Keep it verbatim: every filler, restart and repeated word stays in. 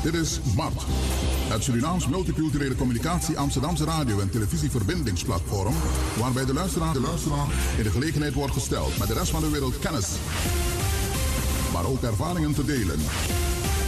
Dit is M A R T, het Surinaams Multiculturele Communicatie Amsterdamse radio- en televisieverbindingsplatform, waarbij de luisteraar, de luisteraar in de gelegenheid wordt gesteld met de rest van de wereld kennis, maar ook ervaringen te delen.